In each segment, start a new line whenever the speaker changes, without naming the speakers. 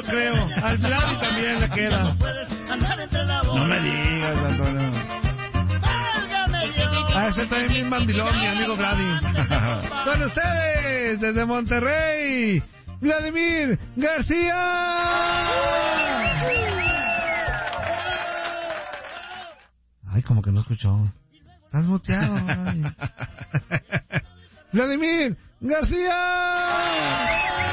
yo creo. Al Vladi también le queda.
No me digas, Antonio.
Ah, ese también es mandilón, mi amigo Vladi. Con ustedes, desde Monterrey, Vladimir García. Ay, como que no escuchó. Estás muteado. Vladimir García.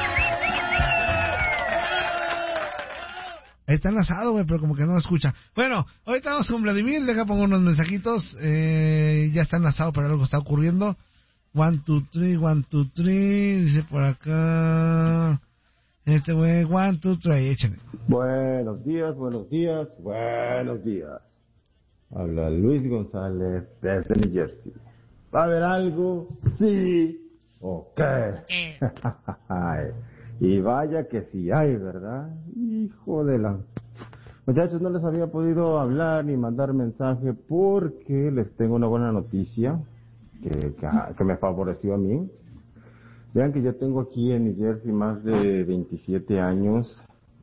Ahí está enlazado, güey, pero como que no escucha. Bueno, ahorita vamos con Vladimir. Deja pongo unos mensajitos. Ya está enlazado, pero algo está ocurriendo. 1, 2, 3, 1, 2, 3. Dice por acá. Este güey, 1, 2, 3. Échale.
Buenos días, buenos días, buenos días. Habla Luis González desde New Jersey. ¿Va a haber algo? Sí. ¿O qué? Y vaya que sí hay, ¿verdad? Hijo de la... Muchachos, no les había podido hablar ni mandar mensaje porque les tengo una buena noticia que me favoreció a mí. Vean que yo tengo aquí en New Jersey más de 27 años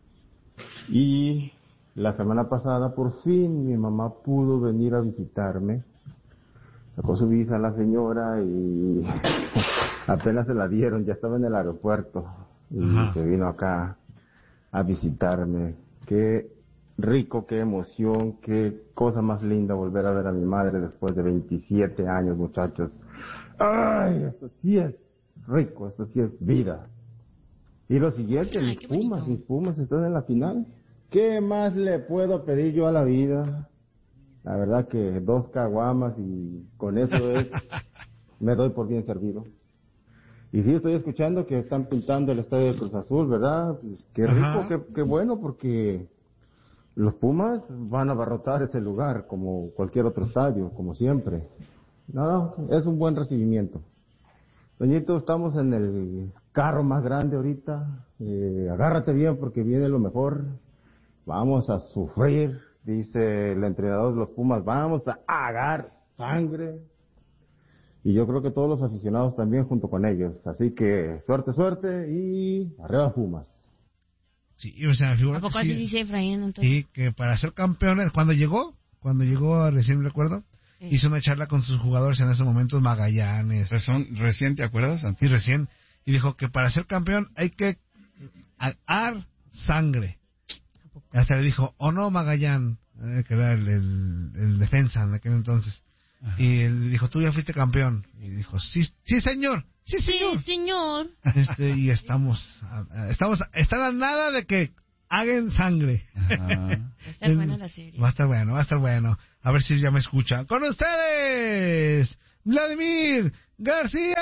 y la semana pasada por fin mi mamá pudo venir a visitarme. Sacó su visa la señora y apenas se la dieron, ya estaba en el aeropuerto. Y se vino acá a visitarme. Qué rico, qué emoción, qué cosa más linda volver a ver a mi madre después de 27 años, muchachos. ¡Ay! Eso sí es rico, eso sí es vida. Y lo siguiente, mis Pumas están en la final. ¿Qué más le puedo pedir yo a la vida? La verdad que 2 caguamas y con eso me doy por bien servido. Y sí, estoy escuchando que están pintando el estadio de Cruz Azul, ¿verdad? Pues qué rico, qué bueno, porque los Pumas van a abarrotar ese lugar como cualquier otro estadio, como siempre. No, es un buen recibimiento. Doñito, estamos en el carro más grande ahorita. Agárrate bien porque viene lo mejor. Vamos a sufrir, dice el entrenador de los Pumas. Vamos a agarrar sangre. Y yo creo que todos los aficionados también junto con ellos. Así que suerte, suerte y arriba Pumas.
Sí, o sea, me figura
¿A poco
que
así
sí,
dice Efraín entonces?
sí, que para ser campeones, cuando llegó, recién recuerdo, sí, hizo una charla con sus jugadores en esos momentos, Magallanes.
¿Recién te acuerdas?
Sí, recién. Y dijo que para ser campeón hay que dar sangre. Hasta le dijo, ¿o no, Magallán? Que era el defensa en aquel entonces. Ajá. Y él dijo, tú ya fuiste campeón. Y dijo, sí, sí señor, sí señor.
Sí, señor.
Y están a nada de que hagan sangre.
Va a estar buena la serie.
Va a estar bueno. A ver si ya me escuchan. Con ustedes, Vladimir García.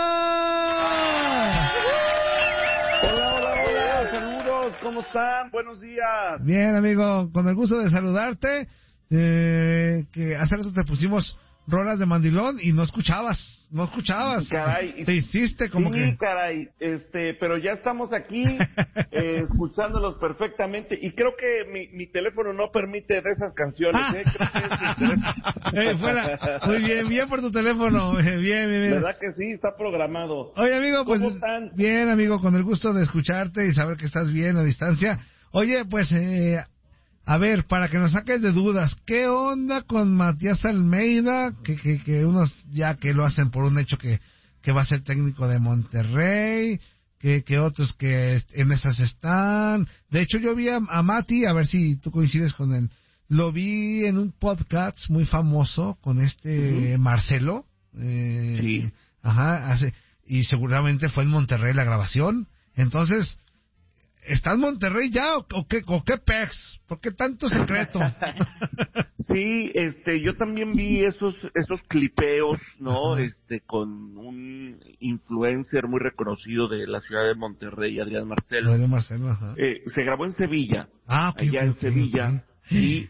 Hola, saludos, ¿cómo están? Buenos días.
Bien, amigo, con el gusto de saludarte. Que hace rato te pusimos rolas de mandilón y no escuchabas.
Caray.
Te hiciste como que...
Sí, caray, pero ya estamos aquí, escuchándolos perfectamente, y creo que mi teléfono no permite de esas canciones, Creo que es
fuera. Muy bien por tu teléfono, bien.
¿Verdad que sí? Está programado.
Oye, amigo, pues...
¿Cómo están?
Bien, amigo, con el gusto de escucharte y saber que estás bien a distancia. Oye, pues, a ver, para que nos saques de dudas, ¿qué onda con Matías Almeida? Que unos ya que lo hacen por un hecho que va a ser técnico de Monterrey, que otros que en esas están. De hecho, yo vi a Mati, a ver si tú coincides con él. Lo vi en un podcast muy famoso con Marcelo.
Sí.
Ajá, y seguramente fue en Monterrey la grabación. Entonces... ¿Está en Monterrey ya o qué pex? ¿Por qué tanto secreto?
Sí, yo también vi esos clipeos, ¿no? Ajá. Con un influencer muy reconocido de la ciudad de Monterrey, Adrián Marcelo.
Ajá.
Se grabó en Sevilla.
Okay,
allá en Sevilla. Okay.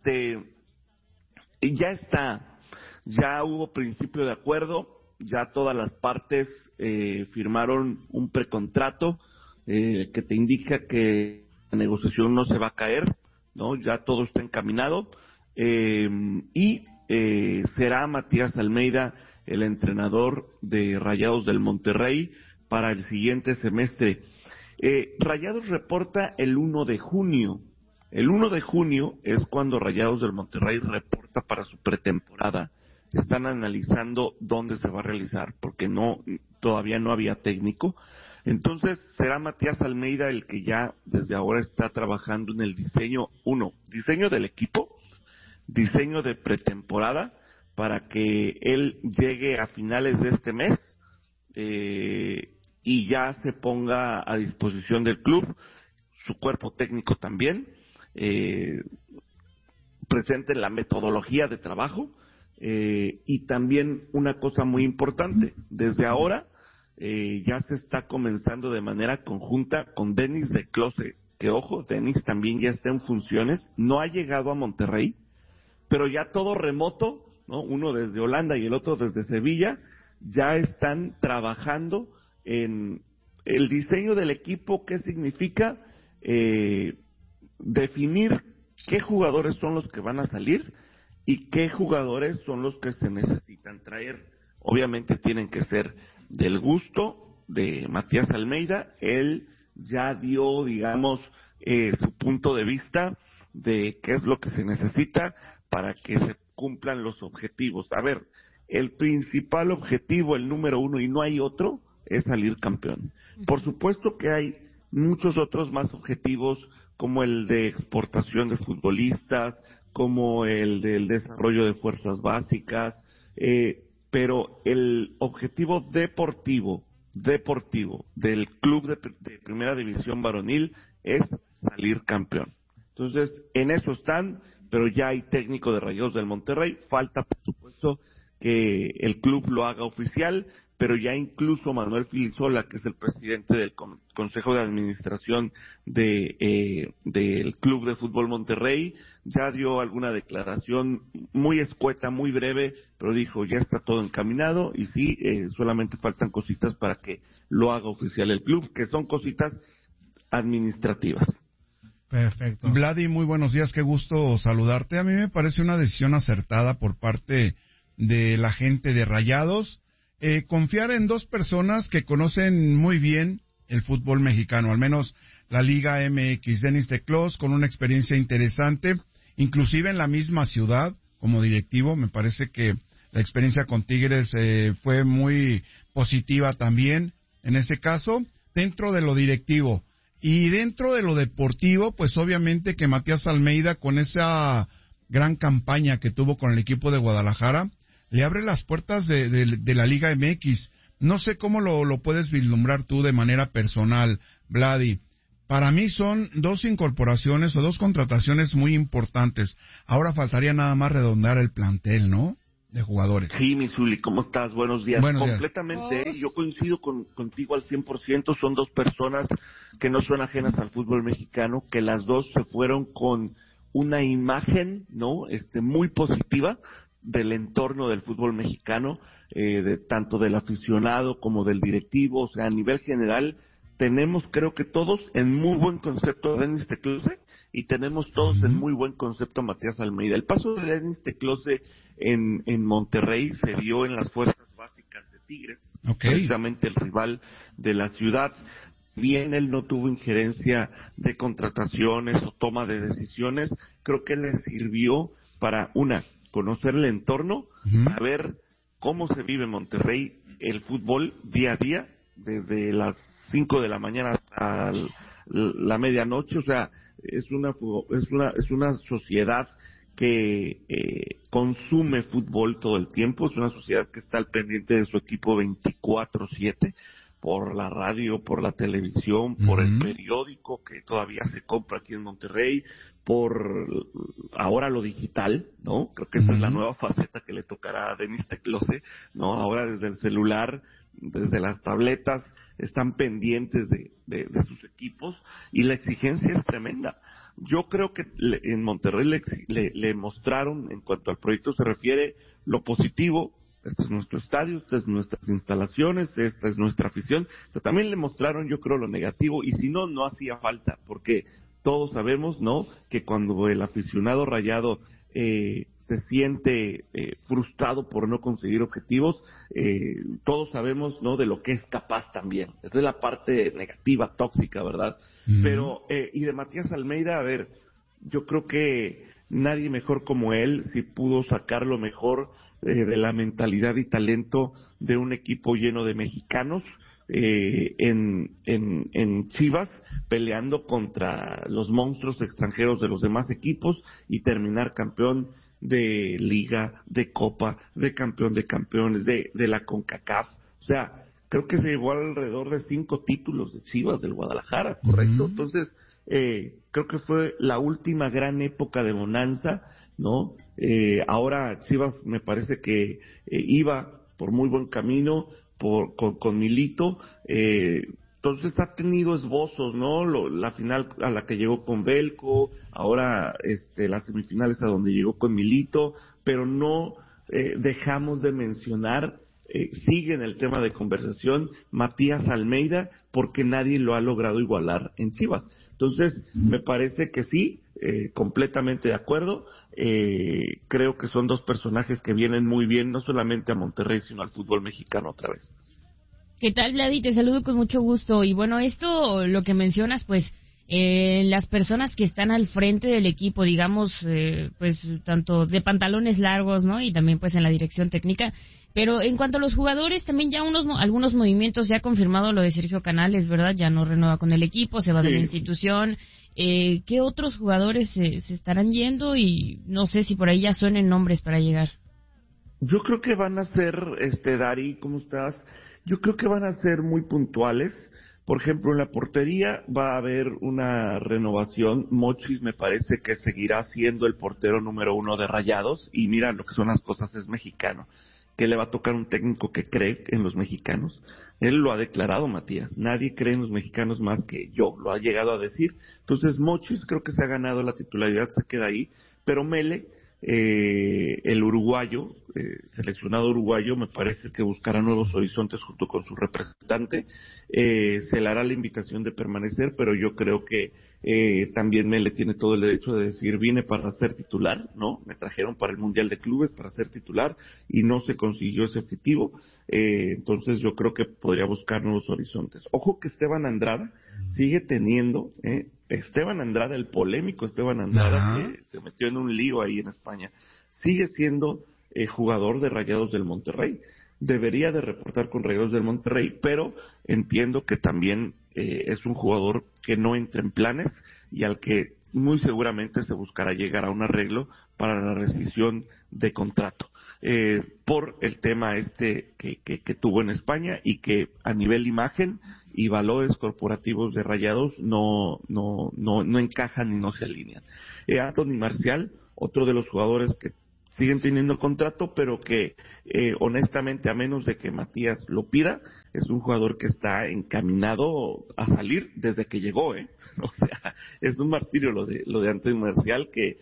Y ya está. Ya hubo principio de acuerdo. Ya todas las partes firmaron un precontrato. Que te indica que la negociación no se va a caer, ¿no? Ya todo está encaminado, y será Matías Almeida el entrenador de Rayados del Monterrey para el siguiente semestre. Rayados reporta el 1 de junio. El 1 de junio es cuando Rayados del Monterrey reporta para su pretemporada. Están analizando dónde se va a realizar, porque todavía no había técnico. Entonces será Matías Almeida el que ya desde ahora está trabajando en el diseño del equipo, diseño de pretemporada, para que él llegue a finales de este mes y ya se ponga a disposición del club, su cuerpo técnico también, presente la metodología de trabajo, y también una cosa muy importante, desde ahora ya se está comenzando de manera conjunta con Denis de Close, que ojo, Denis también ya está en funciones, no ha llegado a Monterrey, pero ya todo remoto, ¿no? Uno desde Holanda y el otro desde Sevilla, ya están trabajando en el diseño del equipo. ¿Qué significa? Definir qué jugadores son los que van a salir y qué jugadores son los que se necesitan traer. Obviamente tienen que ser del gusto de Matías Almeida. Él ya dio, digamos, su punto de vista de qué es lo que se necesita para que se cumplan los objetivos. A ver, el principal objetivo, el número uno, y no hay otro, es salir campeón. Por supuesto que hay muchos otros más objetivos, como el de exportación de futbolistas, como el del desarrollo de fuerzas básicas, pero el objetivo deportivo del club de primera división varonil es salir campeón. Entonces, en eso están, pero ya hay técnico de Rayados del Monterrey. Falta, por supuesto, que el club lo haga oficial, pero ya incluso Manuel Filisola, que es el presidente del Consejo de Administración del Club de Fútbol Monterrey, ya dio alguna declaración muy escueta, muy breve, pero dijo, ya está todo encaminado, y sí, solamente faltan cositas para que lo haga oficial el club, que son cositas administrativas.
Perfecto.
Vladi, muy buenos días, qué gusto saludarte. A mí me parece una decisión acertada por parte de la gente de Rayados, confiar en dos personas que conocen muy bien el fútbol mexicano, al menos la Liga MX. Denis de Close, con una experiencia interesante, inclusive en la misma ciudad como directivo. Me parece que la experiencia con Tigres fue muy positiva también en ese caso, dentro de lo directivo. Y dentro de lo deportivo, pues obviamente que Matías Almeida, con esa gran campaña que tuvo con el equipo de Guadalajara, le abre las puertas de la Liga MX. No sé cómo lo puedes vislumbrar tú de manera personal, Vladi. Para mí son dos incorporaciones o dos contrataciones muy importantes. Ahora faltaría nada más redondear el plantel, ¿no?, de jugadores.
Sí, Misuli, ¿cómo estás? Buenos días. Completamente, yo coincido contigo al 100%, son dos personas que no son ajenas al fútbol mexicano, que las dos se fueron con una imagen, ¿no?, muy positiva del entorno del fútbol mexicano, tanto del aficionado como del directivo. O sea, a nivel general, tenemos, creo que todos, en muy buen concepto a Denis de Close, y tenemos todos en muy buen concepto a Matías Almeida. El paso de Denis de Close en Monterrey se dio en las fuerzas básicas de Tigres, precisamente el rival de la ciudad. Bien, él no tuvo injerencia de contrataciones o toma de decisiones, creo que le sirvió para, conocer el entorno, saber cómo se vive en Monterrey el fútbol día a día, desde las 5 de la mañana hasta la medianoche. O sea, es una sociedad que consume fútbol todo el tiempo, es una sociedad que está al pendiente de su equipo 24/7, por la radio, por la televisión, por el periódico que todavía se compra aquí en Monterrey, por ahora lo digital, ¿no? Creo que esta es la nueva faceta que le tocará a Denis de Close, ¿no? Ahora desde el celular, desde las tabletas, están pendientes de sus equipos, y la exigencia es tremenda. Yo creo que en Monterrey le mostraron, en cuanto al proyecto se refiere, lo positivo. Este es nuestro estadio, estas son nuestras instalaciones, esta es nuestra afición, pero también le mostraron, yo creo, lo negativo, y si no, no hacía falta, porque todos sabemos, ¿no?, que cuando el aficionado rayado se siente frustrado por no conseguir objetivos, todos sabemos, ¿no?, de lo que es capaz también. Esa es la parte negativa, tóxica, ¿verdad? Pero, y de Matías Almeida, a ver, yo creo que nadie mejor como él, si pudo sacar lo mejor de la mentalidad y talento de un equipo lleno de mexicanos, en Chivas, peleando contra los monstruos extranjeros de los demás equipos y terminar campeón de Liga, de Copa, de campeón de campeones, de la CONCACAF. O sea, creo que se llevó alrededor de 5 títulos de Chivas del Guadalajara, ¿correcto? Entonces, creo que fue la última gran época de bonanza, ¿no? Ahora Chivas me parece que iba por muy buen camino, con Milito, entonces ha tenido esbozos, ¿no? La final a la que llegó con Belko, ahora las semifinales a donde llegó con Milito, pero no dejamos de mencionar, sigue en el tema de conversación, Matías Almeida, porque nadie lo ha logrado igualar en Chivas. Entonces, me parece que sí, completamente de acuerdo. Creo que son dos personajes que vienen muy bien, no solamente a Monterrey, sino al fútbol mexicano otra vez.
¿Qué tal, Vladi? Te saludo con mucho gusto. Y bueno, esto, lo que mencionas, pues, las personas que están al frente del equipo, digamos, pues, tanto de pantalones largos, ¿no? Y también, pues, en la dirección técnica. Pero en cuanto a los jugadores, también ya algunos movimientos, ya ha confirmado lo de Sergio Canales, ¿verdad? Ya no renueva con el equipo, se va de la institución. ¿Qué otros jugadores se estarán yendo? Y no sé si por ahí ya suenen nombres para llegar.
Yo creo que van a ser, Dari, ¿cómo estás? Yo creo que van a ser muy puntuales. Por ejemplo, en la portería va a haber una renovación. Mochis me parece que seguirá siendo el portero número 1 de Rayados. Y mira, lo que son las cosas, es mexicano. Que le va a tocar un técnico que cree en los mexicanos. Él lo ha declarado, Matías. Nadie cree en los mexicanos más que yo. Lo ha llegado a decir. Entonces, Mochis creo que se ha ganado la titularidad, se queda ahí. Pero Mele, el uruguayo, seleccionado uruguayo, me parece que buscará nuevos horizontes junto con su representante. Se le hará la invitación de permanecer, pero yo creo que también Mele tiene todo el derecho de decir: vine para ser titular, ¿no? Me trajeron para el Mundial de Clubes para ser titular y no se consiguió ese objetivo. Entonces yo creo que podría buscar nuevos horizontes. Ojo que Esteban Andrada sigue teniendo, Esteban Andrada, el polémico Esteban Andrada, que se metió en un lío ahí en España, sigue siendo jugador de Rayados del Monterrey. Debería de reportar con Rayados del Monterrey, pero entiendo que también es un jugador que no entra en planes y al que muy seguramente se buscará llegar a un arreglo para la rescisión de contrato, por el tema que tuvo en España y que a nivel imagen y valores corporativos de Rayados no encajan y no se alinean. Anthony Marcial, otro de los jugadores que siguen teniendo contrato, pero que honestamente, a menos de que Matías lo pida, es un jugador que está encaminado a salir desde que llegó, O sea, es un martirio lo de Anthony Marcial, que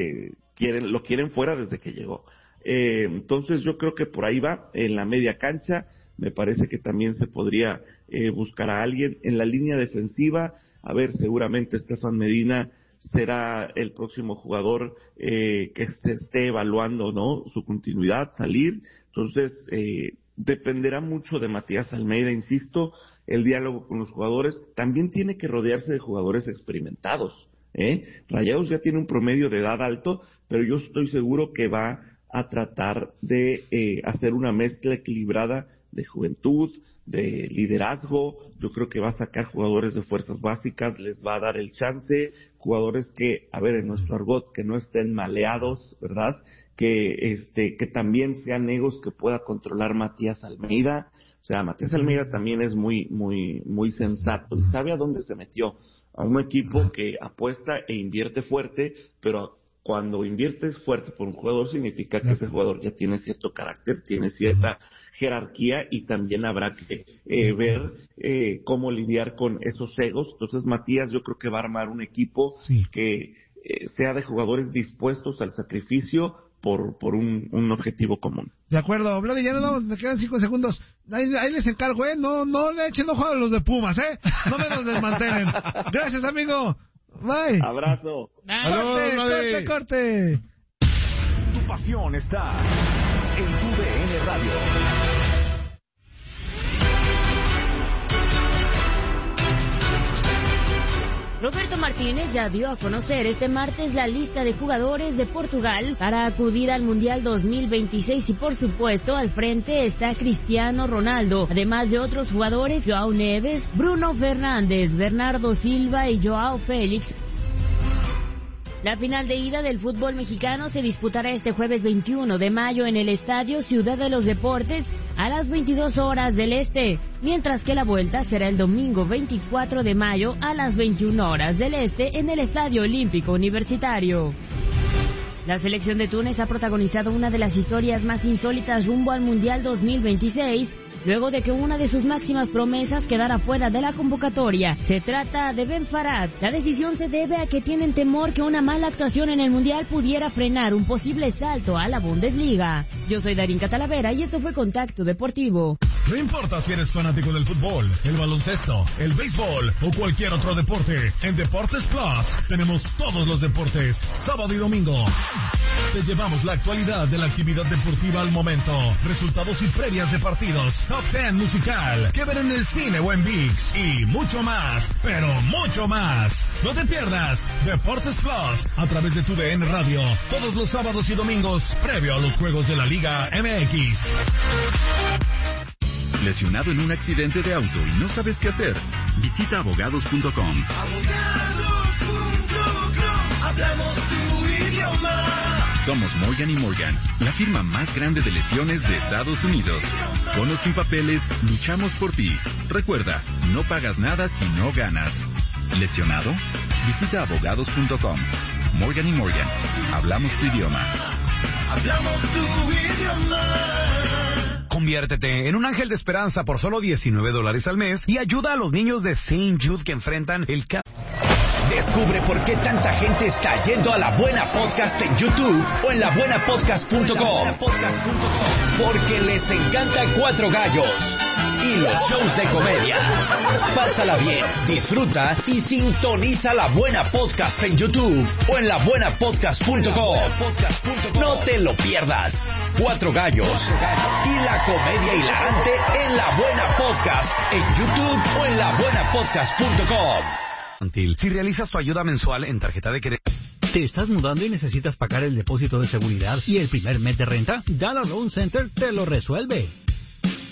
lo quieren fuera desde que llegó. Entonces yo creo que por ahí va. En la media cancha me parece que también se podría buscar a alguien. En la línea defensiva, a ver, seguramente Estefan Medina será el próximo jugador que se esté evaluando, ¿no?, su continuidad, salir. Entonces, dependerá mucho de Matías Almeida, insisto, el diálogo con los jugadores. También tiene que rodearse de jugadores experimentados, Rayados ya tiene un promedio de edad alto, pero yo estoy seguro que va a tratar de hacer una mezcla equilibrada de juventud, de liderazgo. Yo creo que va a sacar jugadores de fuerzas básicas, les va a dar el chance, jugadores que, a ver, en nuestro argot, que no estén maleados, ¿verdad? Que también sean egos que pueda controlar Matías Almeida. O sea, Matías Almeida también es muy, muy, muy sensato y sabe a dónde se metió. A un equipo que apuesta e invierte fuerte, pero cuando inviertes fuerte por un jugador significa que ese jugador ya tiene cierto carácter, tiene cierta jerarquía y también habrá que ver cómo lidiar con esos egos. Entonces Matías yo creo que va a armar un equipo que sea de jugadores dispuestos al sacrificio por un objetivo común.
De acuerdo, Vladi, ya nos vamos, me quedan 5 segundos. Ahí les encargo, no le echen ojo a los de Pumas, no me los desmantelen. Gracias, amigo. Bye.
Abrazo.
Corte.
pasión está en TUDN Radio.
Roberto Martínez ya dio a conocer este martes la lista de jugadores de Portugal para acudir al Mundial 2026 y por supuesto al frente está Cristiano Ronaldo, además de otros jugadores Joao Neves, Bruno Fernández, Bernardo Silva y Joao Félix. La final de ida del fútbol mexicano se disputará este jueves 21 de mayo en el Estadio Ciudad de los Deportes a las 22 horas del este, mientras que la vuelta será el domingo 24 de mayo a las 21 horas del este en el Estadio Olímpico Universitario. La selección de Túnez ha protagonizado una de las historias más insólitas rumbo al Mundial 2026, luego de que una de sus máximas promesas quedara fuera de la convocatoria. Se trata de Ben Farad. La decisión se debe a que tienen temor que una mala actuación en el Mundial pudiera frenar un posible salto a la Bundesliga. Yo soy Darín Catalavera y esto fue Contacto Deportivo.
No importa si eres fanático del fútbol, el baloncesto, el béisbol o cualquier otro deporte, en Deportes Plus tenemos todos los deportes, sábado y domingo. Te llevamos la actualidad de la actividad deportiva al momento, resultados y previas de partidos, Top 10 musical, que ver en el cine o en ViX y mucho más, pero mucho más. No te pierdas Deportes Plus a través de TUDN Radio todos los sábados y domingos previo a los juegos de la Liga MX.
¿Lesionado en un accidente de auto y no sabes qué hacer? Visita abogados.com.
Hablamos tu idioma.
Somos Morgan & Morgan, la firma más grande de lesiones de Estados Unidos. Con o sin papeles, luchamos por ti. Recuerda, no pagas nada si no ganas. ¿Lesionado? Visita abogados.com. Morgan & Morgan, hablamos tu idioma.
Hablamos tu idioma.
Conviértete en un ángel de esperanza por solo $19 al mes y ayuda a los niños de St. Jude que enfrentan el
Descubre por qué tanta gente está yendo a La Buena Podcast en YouTube o en labuenapodcast.com. Porque les encanta Cuatro Gallos y los shows de comedia. Pásala bien, disfruta y sintoniza La Buena Podcast en YouTube o en labuenapodcast.com. No te lo pierdas. Cuatro Gallos y la comedia hilarante en La Buena Podcast en YouTube o en labuenapodcast.com.
Si realizas tu ayuda mensual en tarjeta de crédito.
¿Te estás mudando y necesitas pagar el depósito de seguridad y el primer mes de renta? Dallas Loan Center te lo resuelve.